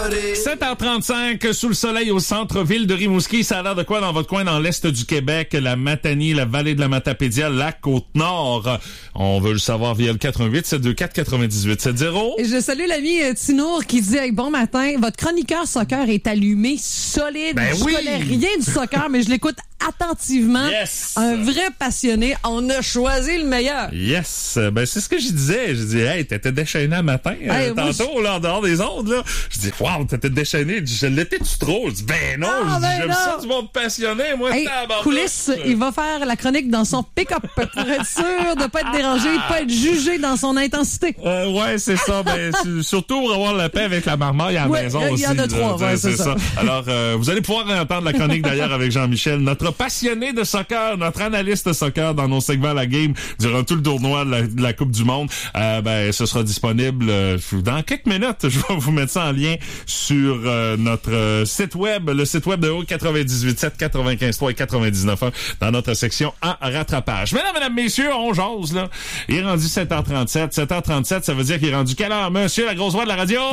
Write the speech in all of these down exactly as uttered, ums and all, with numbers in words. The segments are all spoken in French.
sept heures trente-cinq, sous le soleil au centre-ville de Rimouski. Ça a l'air de quoi dans votre coin, dans l'est du Québec, la Matanie, la vallée de la Matapédia, la Côte-Nord? On veut le savoir via le quatre un huit sept deux quatre quatre-vingt-dix-huit soixante. Et je salue l'ami euh, Tinour qui dit hey, bon matin, votre chroniqueur soccer est allumé solide. Ben je oui. connais rien du soccer, mais je l'écoute attentivement. Yes. Un vrai passionné. On a choisi le meilleur. Yes! Ben, c'est ce que je disais. Je dis, hey, t'étais déchaîné un matin, Hey, euh, moi, tantôt, là, en dehors des ondes, là. Je dis, wow, t'étais déchaîné. Je l'étais-tu trop? Je dis, ben non, Ah, je dis, ben j'aime non. ça du monde passionné, moi, Hey, tabarnak. coulisses, il va faire la chronique dans son pick-up pour être sûr de pas être dérangé, de pas être jugé dans son intensité. Euh, ouais, c'est ça. Ben, su- surtout pour avoir la paix avec la marmaille à la Ouais, maison il y aussi. en a là, trois, tu sais, ouais, c'est ça. Alors, euh, vous allez pouvoir entendre la chronique d'ailleurs avec Jean-Michel, notre passionné de soccer, notre analyste soccer dans nos segments La Game durant tout le tournoi de la, de la Coupe du Monde. Euh, ben, ce sera disponible euh, dans quelques minutes. Je vais vous mettre ça en lien sur euh, notre euh, site web, le site web de O quatre-vingt-dix-huit sept, quatre-vingt-quinze trois et quatre-vingt-dix-neuf un dans notre section en rattrapage. Mesdames, mesdames, messieurs, on jase, là. Il est rendu sept heures trente-sept. sept heures trente-sept, ça veut dire qu'il est rendu quelle heure, monsieur, la grosse voix de la radio?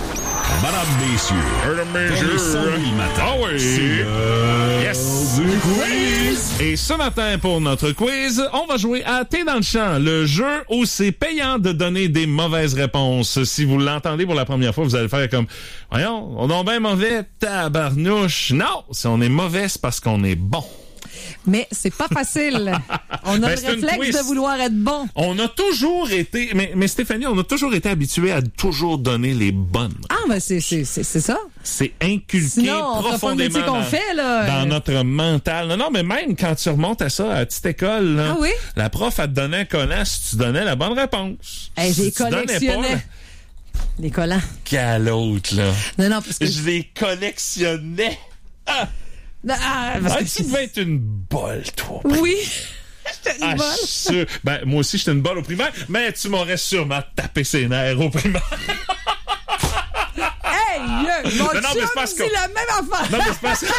Madame, messieurs, Madame, pour les samedis matin, Ah oui. c'est l'heure Yes. du quiz. Et ce matin, pour notre quiz, on va jouer à T'es dans le champ, le jeu où c'est payant de donner des mauvaises réponses. Si vous l'entendez pour la première fois, vous allez faire comme, voyons, on est bien mauvais, tabarnouche. Non, si on est mauvais, c'est parce qu'on est bon. Mais c'est pas facile. On a Ben, le c'est une réflexe twist. de vouloir être bon. On a toujours été, mais, mais Stéphanie, on a toujours été habitués à toujours donner les bonnes. Ah, ben c'est, c'est, c'est, c'est ça. C'est inculqué Sinon, on fera pas le profondément métier qu'on dans, fait, là. dans notre mental. Non, non, mais même quand tu remontes à ça, à la petite école, là, Ah oui? la prof, elle te donnait un collant si tu donnais la bonne réponse. Hey, Si j'ai tu donnais collectionné pas, les collants. Quel autre, là? Non, non, parce que... Je les collectionnais. Ah! Ah, parce Ah, que tu devais être une bolle, toi. oui. J'étais Ah, une balle. sûr. Ben, moi aussi, j'étais une bolle au primaire, mais tu m'aurais sûrement tapé ses nerfs au primaire. Hey, euh, mon Non, non, mais chum c'est parce dit que- la même affaire. Non, mais c'est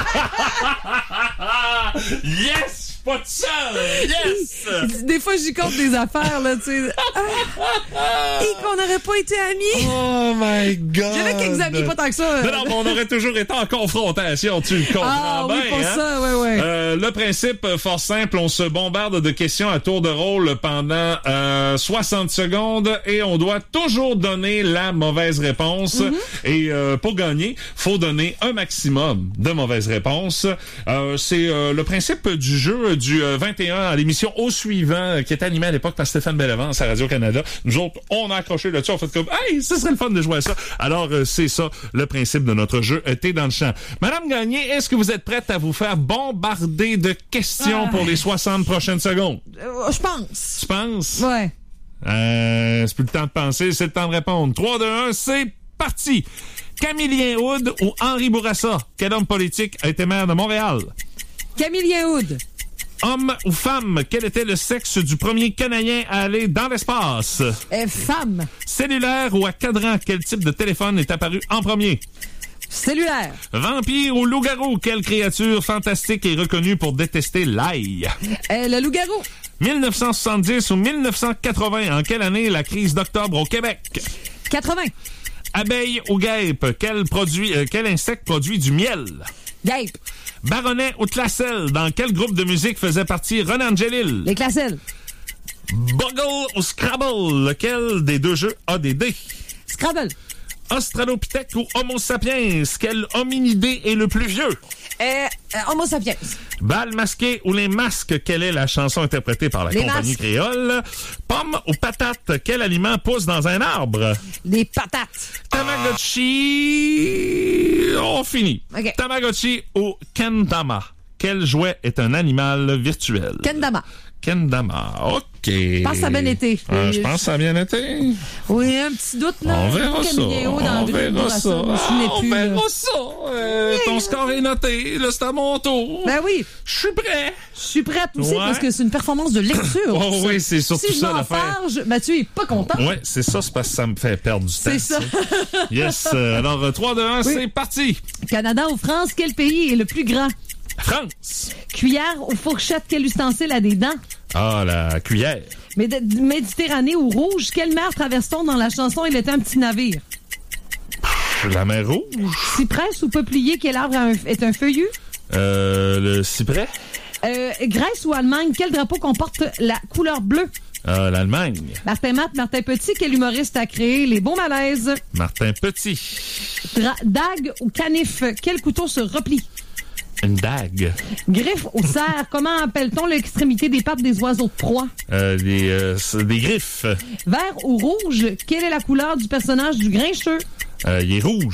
pas ça. Yes! Je suis pas de seul! Yes! Des fois, j'y compte des affaires, là, tu sais. Ah, et qu'on n'aurait pas été amis. Oh my God! J'avais quelques amis, pas tant que ça. Non, non, mais on aurait toujours été en confrontation, tu le comprends Ah oui, bien, pour hein? ça, ouais, ouais. Euh, le principe, euh, fort simple, on se bombarde de questions à tour de rôle pendant euh, soixante secondes et on doit toujours donner la mauvaise réponse. Mm-hmm. Et euh, pour gagner, faut donner un maximum de mauvaises réponses. Euh, c'est euh, le principe du jeu du euh, vingt et un à l'émission Au suivant, euh, qui était animée à l'époque par Stéphane Bellavance à Radio-Canada. Nous autres, on a accroché là-dessus, on fait comme « Hey, ce serait le fun de jouer à ça! » Alors, euh, c'est ça, le principe de notre jeu. Euh, T'es dans le champ. Madame Gagné, est-ce que vous êtes prête à vous faire bombarder de questions Ah. pour les soixante prochaines secondes? Euh, Je pense. Tu penses? Ouais. Euh, c'est plus le temps de penser, c'est le temps de répondre. trois, deux, un, c'est parti! Camille Hood ou Henri Bourassa? Quel homme politique a été maire de Montréal? Camille Hood. Homme ou femme? Quel était le sexe du premier Canadien à aller dans l'espace? Euh, femme. Cellulaire ou à cadran? Quel type de téléphone est apparu en premier? Cellulaire. Vampire ou loup-garou? Quelle créature fantastique est reconnue pour détester l'ail? Euh, le loup-garou. dix-neuf cent soixante-dix ou dix-neuf cent quatre-vingts? En quelle année la crise d'octobre au Québec? quatre-vingts. Abeille ou guêpe? Quel produit, euh, quel insecte produit du miel? Guêpe. Baronnet ou Classel? Dans quel groupe de musique faisait partie Renan Angelil? Les Classel. Boggle ou Scrabble? Lequel des deux jeux a des dés? Scrabble. Australopithèque ou Homo sapiens? Quel hominidé est le plus vieux? Euh, euh, Homo sapiens. Bal masqué ou les masques? Quelle est la chanson interprétée par la Les compagnie masques. créole? Pomme ou patate? Quel aliment pousse dans un arbre? Les patates. Tamagotchi... On finit. OK. Tamagotchi ou Kendama? Quel jouet est un animal virtuel? Kendama. Kendama. OK. Je pense que ça a bien été. Euh, je pense que ça a bien été. Oui, un petit doute, là. On verra ça. Camille Hood dans On le verra Bourassa, ça. je me souvenais On plus, là. verra ça. Euh, ton score est noté. Là, c'est à mon tour. Ben oui, Je suis prêt. je suis prête aussi Ouais. parce que c'est une performance de lecture. Oh ça. oui, c'est surtout si je ça, m'en l'affaire. farge, Mathieu est pas content. Ouais, c'est ça, c'est parce que ça me fait perdre du temps. C'est ça. Yes. Euh, alors, euh, trois, deux, un, Oui. c'est parti. Canada ou France, quel pays est le plus grand? France. Cuillère ou fourchette, quel ustensile a des dents? Ah, la cuillère. Méd- Méditerranée ou rouge, quelle mer traverse-t-on dans la chanson Il était un petit navire? La mer Rouge. Cyprès ou peuplier, quel arbre a un- est un feuillu? Euh, le cyprès. Euh, Grèce ou Allemagne, quel drapeau comporte la couleur bleue? Euh, L'Allemagne. Martin Matt, Martin Petit, quel humoriste a créé les bons malaises? Martin Petit. Dra- dague ou canif, quel couteau se replie? Une dague. Griffe ou cerf, comment appelle-t-on l'extrémité des pattes des oiseaux de proie? Euh, des, euh, des griffes. Vert ou rouge, quelle est la couleur du personnage du grincheux? Euh, il est rouge.